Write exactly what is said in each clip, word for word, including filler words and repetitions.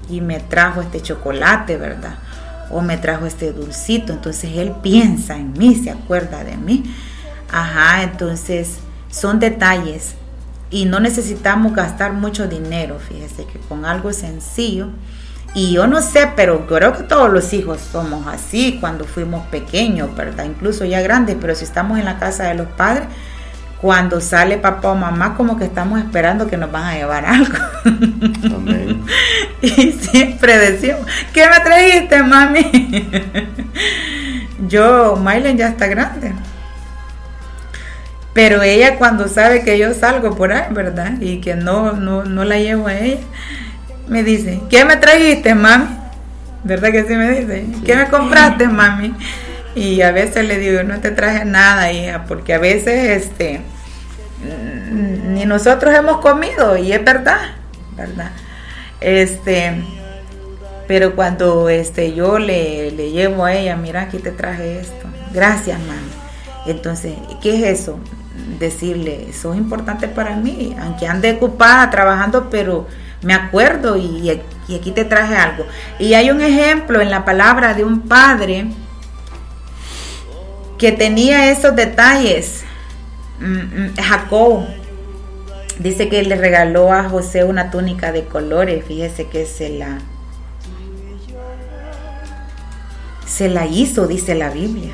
y me trajo este chocolate, ¿verdad? O me trajo este dulcito, entonces él piensa en mí, se acuerda de mí. Ajá, entonces son detalles y no necesitamos gastar mucho dinero, fíjese que con algo sencillo. Y yo no sé, pero creo que todos los hijos somos así cuando fuimos pequeños, ¿verdad? Incluso ya grandes, pero si estamos en la casa de los padres, cuando sale papá o mamá, como que estamos esperando que nos van a llevar algo. Amén. Y siempre decimos, ¿qué me trajiste, mami? Yo, Maylen ya está grande. Pero ella cuando sabe que yo salgo por ahí, ¿verdad? Y que no, no, no la llevo a ella, me dice, ¿qué me trajiste, mami? ¿Verdad que sí me dice? Sí. ¿Qué me compraste, mami? Y a veces le digo, no te traje nada, hija, porque a veces este ni nosotros hemos comido, y es verdad, ¿verdad? Este, pero cuando este yo le, le llevo a ella, mira, aquí te traje esto, gracias, mami. Entonces, ¿qué es eso? Decirle, eso es importante para mí, aunque ande ocupada trabajando, pero me acuerdo y, y aquí te traje algo. Y hay un ejemplo en la palabra de un padre que tenía esos detalles. Jacob dice que le regaló a José una túnica de colores. Fíjese que se la se la hizo, dice la Biblia.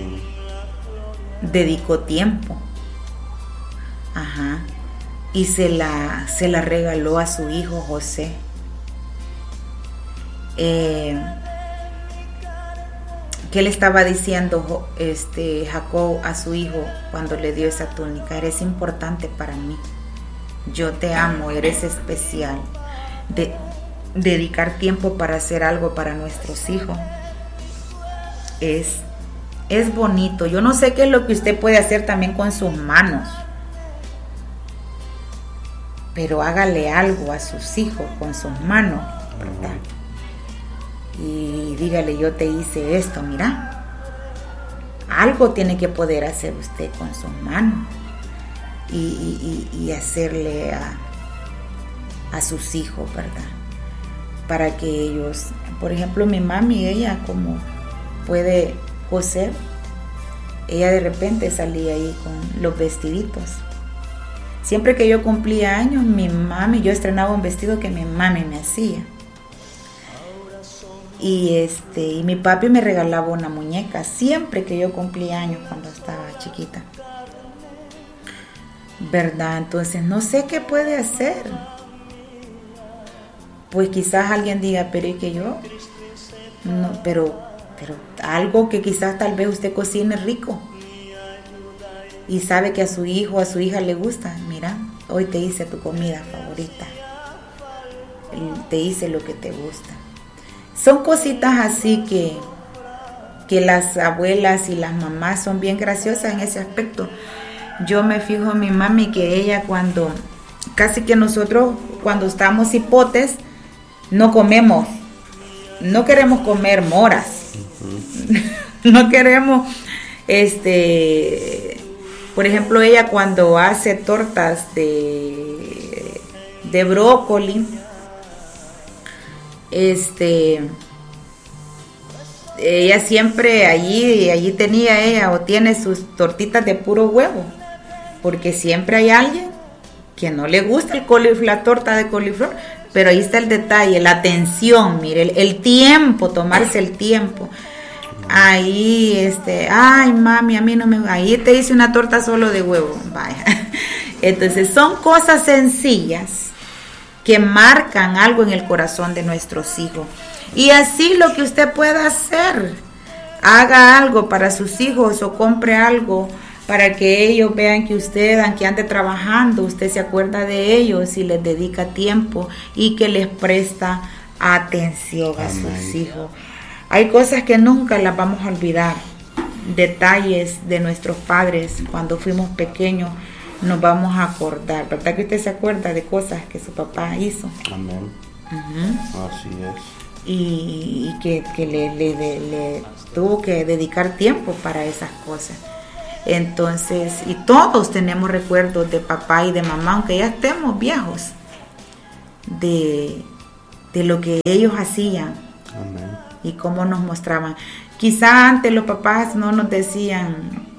Dedicó tiempo. Ajá. Y se la se la regaló a su hijo José. Eh, ¿Qué le estaba diciendo este Jacob a su hijo cuando le dio esa túnica? Eres importante para mí. Yo te amo, eres especial. De, dedicar tiempo para hacer algo para nuestros hijos es, es bonito. Yo no sé qué es lo que usted puede hacer también con sus manos, pero hágale algo a sus hijos con sus manos, ¿verdad? Y dígale, yo te hice esto, mira. Algo tiene que poder hacer usted con sus manos y, y, y hacerle a, a sus hijos, ¿verdad? Para que ellos, por ejemplo, mi mami, ella como puede coser, ella de repente salía ahí con los vestiditos. Siempre que yo cumplía años, mi mami, yo estrenaba un vestido que mi mami me hacía. Y este y mi papi me regalaba una muñeca siempre que yo cumplía años cuando estaba chiquita, ¿verdad? Entonces no sé qué puede hacer. Pues quizás alguien diga, pero ¿y que yo? No, pero, pero algo que quizás tal vez usted cocine rico y sabe que a su hijo o a su hija le gusta. Mira, hoy te hice tu comida favorita, te hice lo que te gusta. Son cositas así que, que las abuelas y las mamás son bien graciosas en ese aspecto. Yo me fijo en mi mami que ella cuando, casi que nosotros cuando estamos hipotes, no comemos, no queremos comer moras, uh-huh. No queremos, este, por ejemplo, ella cuando hace tortas de, de brócoli, Este, ella siempre allí, allí tenía ella o tiene sus tortitas de puro huevo, porque siempre hay alguien que no le gusta el coliflor, la torta de coliflor, pero ahí está el detalle, la atención, mire, el, el tiempo, tomarse el tiempo. Ahí, este, ay mami, a mí no me, ahí te hice una torta solo de huevo, vaya. Entonces son cosas sencillas que marcan algo en el corazón de nuestros hijos. Y así lo que usted pueda hacer, haga algo para sus hijos o compre algo para que ellos vean que usted, aunque ande trabajando, usted se acuerda de ellos y les dedica tiempo y que les presta atención a Amén. Sus hijos. Hay cosas que nunca las vamos a olvidar, detalles de nuestros padres cuando fuimos pequeños. Nos vamos a acordar, ¿verdad que usted se acuerda de cosas que su papá hizo? Amén. Uh-huh. Así es. Y, y que, que le, le, le, le tuvo que dedicar tiempo para esas cosas. Entonces, y todos tenemos recuerdos de papá y de mamá, aunque ya estemos viejos, de, de lo que ellos hacían. Amén. Y cómo nos mostraban. Quizá antes los papás no nos decían,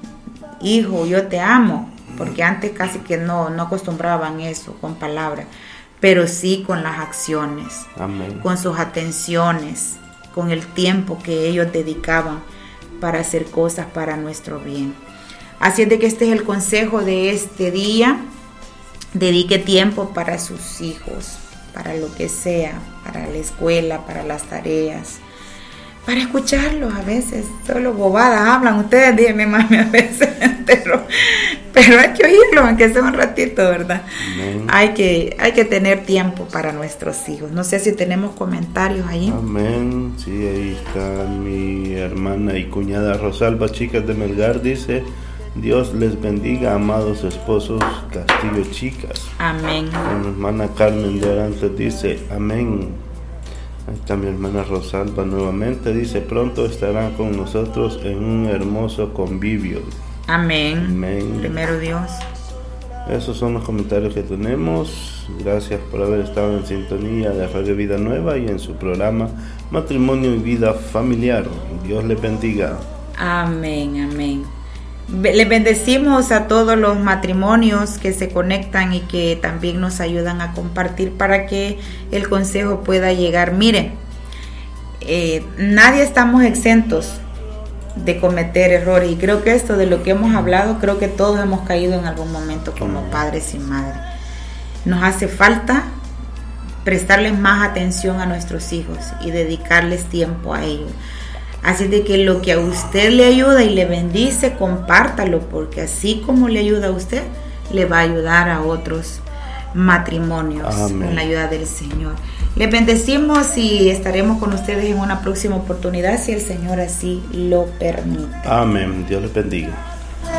hijo, yo te amo, porque antes casi que no, no acostumbraban eso con palabras, pero sí con las acciones. Amén. Con sus atenciones, con el tiempo que ellos dedicaban para hacer cosas para nuestro bien. Así es de que este es el consejo de este día. Dedique tiempo para sus hijos, para lo que sea, para la escuela, para las tareas, para escucharlos. A veces solo bobadas hablan ustedes, díganme mami, a veces, pero, pero hay que oírlos, aunque sea un ratito, ¿verdad? Amén. Hay que, hay que tener tiempo para nuestros hijos. No sé si tenemos comentarios ahí. Amén. Sí, ahí está mi hermana y cuñada Rosalba, chicas de Melgar, dice: Dios les bendiga, amados esposos Castillo, chicas. Amén. Mi hermana Carmen de Arantes dice: amén. Ahí está mi hermana Rosalba nuevamente, dice: pronto estarán con nosotros en un hermoso convivio. Amén. Amén. Primero Dios. Esos son los comentarios que tenemos. Gracias por haber estado en sintonía de Radio Vida Nueva y en su programa Matrimonio y Vida Familiar. Dios les bendiga. Amén, amén. Les bendecimos a todos los matrimonios que se conectan y que también nos ayudan a compartir para que el consejo pueda llegar. Miren, eh, nadie estamos exentos de cometer errores, y creo que esto de lo que hemos hablado, creo que todos hemos caído en algún momento como padres y madres. Nos hace falta prestarles más atención a nuestros hijos y dedicarles tiempo a ellos. Así de que lo que a usted le ayuda y le bendice, compártalo, porque así como le ayuda a usted, le va a ayudar a otros matrimonios. Amén. Con la ayuda del Señor. Les bendecimos y estaremos con ustedes en una próxima oportunidad, si el Señor así lo permite. Amén. Dios les bendiga.